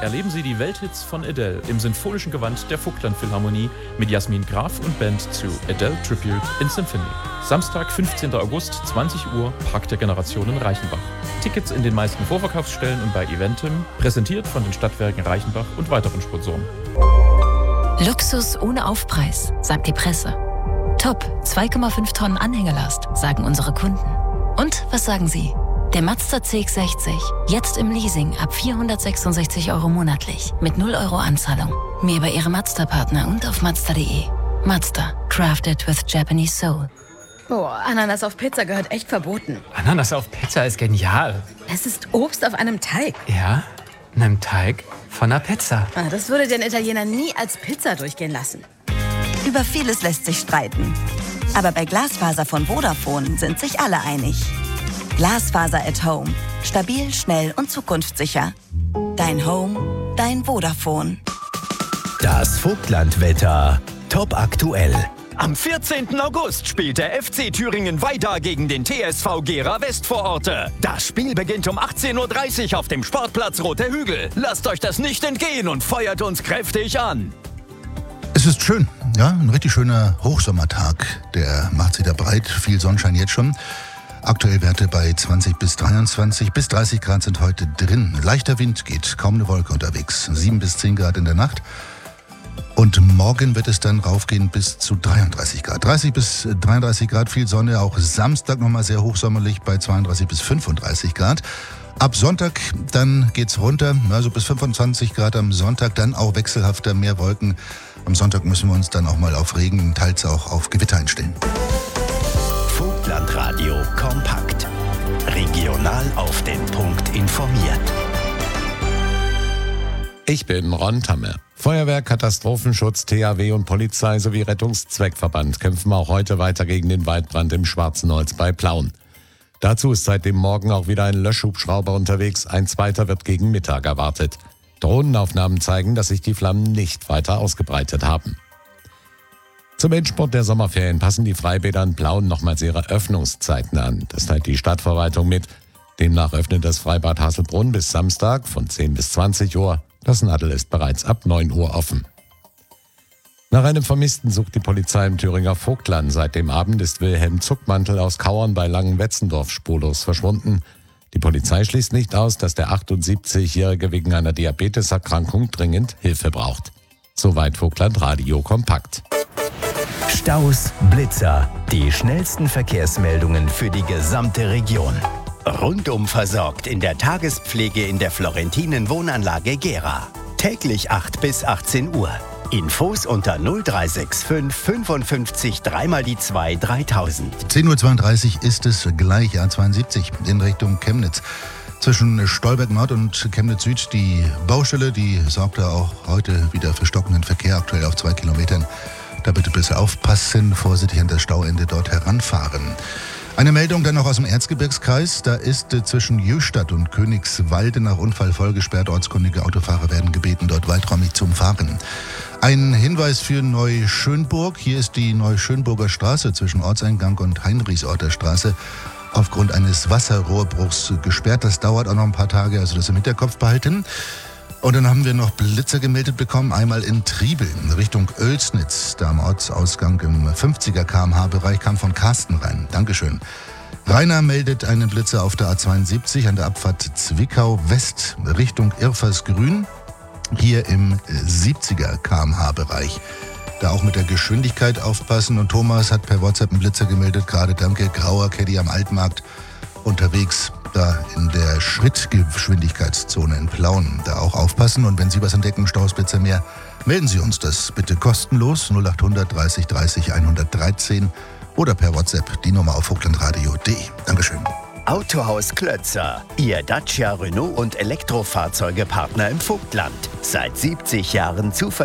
erleben Sie die Welthits von Adele im sinfonischen Gewand der Vogtland Philharmonie mit Jasmin Graf und Band zu Adele Tribute in Symphony. Samstag, 15. August, 20 Uhr, Park der Generationen Reichenbach. Tickets in den meisten Vorverkaufsstellen und bei Eventim, präsentiert von den Stadtwerken Reichenbach und weiteren Sponsoren. Luxus ohne Aufpreis, sagt die Presse. Top, 2,5 Tonnen Anhängelast, sagen unsere Kunden. Und was sagen Sie? Der Mazda CX-60, jetzt im Leasing ab 466 € monatlich, mit 0 € Anzahlung. Mehr bei Ihrem Mazda-Partner und auf Mazda.de. Mazda, crafted with Japanese soul. Boah, Ananas auf Pizza gehört echt verboten. Ananas auf Pizza ist genial. Es ist Obst auf einem Teig. Ja, einem Teig von einer Pizza. Das würde den Italiener nie als Pizza durchgehen lassen. Über vieles lässt sich streiten. Aber bei Glasfaser von Vodafone sind sich alle einig. Glasfaser at Home. Stabil, schnell und zukunftssicher. Dein Home, dein Vodafone. Das Vogtlandwetter. Top aktuell. Am 14. August spielt der FC Thüringen weiter gegen den TSV Gera Westvororte. Das Spiel beginnt um 18:30 Uhr auf dem Sportplatz Roter Hügel. Lasst euch das nicht entgehen und feuert uns kräftig an. Es ist schön, ja, ein richtig schöner Hochsommertag. Der macht sich da breit, viel Sonnenschein jetzt schon. Aktuell Werte bei 20 bis 23, bis 30 Grad sind heute drin. Leichter Wind geht, kaum eine Wolke unterwegs. 7 bis 10 Grad in der Nacht. Und morgen wird es dann raufgehen bis zu 33 Grad. 30 bis 33 Grad, viel Sonne. Auch Samstag nochmal sehr hochsommerlich bei 32 bis 35 Grad. Ab Sonntag, dann geht's runter, also bis 25 Grad am Sonntag. Dann auch wechselhafter, mehr Wolken. Am Sonntag müssen wir uns dann auch mal auf Regen, teils auch auf Gewitter einstellen. Vogtlandradio kompakt. Regional auf den Punkt informiert. Ich bin Ron Tamme. Feuerwehr, Katastrophenschutz, THW und Polizei sowie Rettungszweckverband kämpfen auch heute weiter gegen den Waldbrand im Schwarzenholz bei Plauen. Dazu ist seit dem Morgen auch wieder ein Löschhubschrauber unterwegs. Ein zweiter wird gegen Mittag erwartet. Drohnenaufnahmen zeigen, dass sich die Flammen nicht weiter ausgebreitet haben. Zum Endspurt der Sommerferien passen die Freibäder in Plauen nochmals ihre Öffnungszeiten an. Das teilt die Stadtverwaltung mit. Demnach öffnet das Freibad Hasselbrunn bis Samstag von 10 bis 20 Uhr. Das Nadel ist bereits ab 9 Uhr offen. Nach einem Vermissten sucht die Polizei im Thüringer Vogtland. Seit dem Abend ist Wilhelm Zuckmantel aus Kauern bei Langenwetzendorf spurlos verschwunden. Die Polizei schließt nicht aus, dass der 78-Jährige wegen einer Diabeteserkrankung dringend Hilfe braucht. Soweit Vogtlandradio kompakt. Staus, Blitzer, die schnellsten Verkehrsmeldungen für die gesamte Region. Rundum versorgt in der Tagespflege in der Florentinen Wohnanlage Gera. Täglich 8 bis 18 Uhr. Infos unter 0365 55 3x2 3000. 10:32 Uhr ist es gleich, A72 in Richtung Chemnitz. Zwischen Stolberg Nord und Chemnitz Süd die Baustelle, die sorgt da auch heute wieder für stockenden Verkehr, aktuell auf 2 Kilometern. Da bitte besser aufpassen, vorsichtig an das Stauende dort heranfahren. Eine Meldung dann noch aus dem Erzgebirgskreis. Da ist zwischen Jöstadt und Königswalde nach Unfall vollgesperrt. Ortskundige Autofahrer werden gebeten, dort weiträumig zu umfahren. Ein Hinweis für Neuschönburg. Hier ist die Neuschönburger Straße zwischen Ortseingang und Heinrichsorter Straße aufgrund eines Wasserrohrbruchs gesperrt. Das dauert auch noch ein paar Tage, also das im Hinterkopf behalten. Und dann haben wir noch Blitzer gemeldet bekommen, einmal in Triebel Richtung Oelsnitz, da am Ortsausgang im 50er km/h-Bereich, kam von Carsten rein. Dankeschön. Rainer meldet einen Blitzer auf der A72 an der Abfahrt Zwickau West Richtung Irfersgrün, hier im 70er km/h-Bereich. Da auch mit der Geschwindigkeit aufpassen. Und Thomas hat per WhatsApp einen Blitzer gemeldet, gerade danke, grauer Caddy am Altmarkt unterwegs. Da in der Schrittgeschwindigkeitszone in Plauen. Da auch aufpassen. Und wenn Sie was entdecken, Stausblitzer mehr, melden Sie uns das bitte kostenlos. 0800 30 30 113 oder per WhatsApp die Nummer auf vogtlandradio.de. Dankeschön. Autohaus Klötzer. Ihr Dacia, Renault und Elektrofahrzeugepartner im Vogtland. Seit 70 Jahren zuverlässig.